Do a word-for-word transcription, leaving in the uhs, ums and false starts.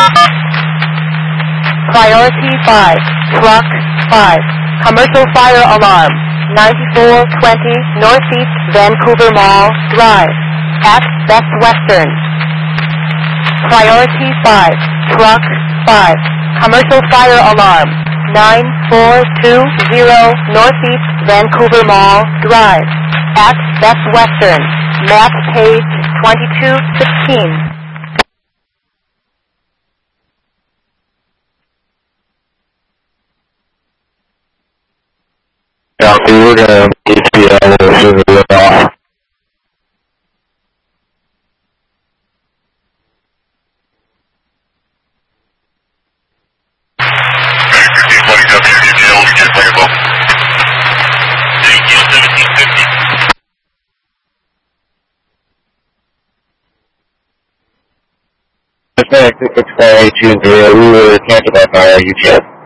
Priority five, Truck five, commercial fire alarm, ninety-four twenty Northeast Vancouver Mall Drive, at Best Western. Priority five, Truck five, commercial fire alarm, nine four two zero Northeast Vancouver Mall Drive, at Best Western, map page twenty-two sixteen. Copy, we're gonna H P L as soon as we're off. Hispanic six four eight two zero, we were canceled by fire, you check.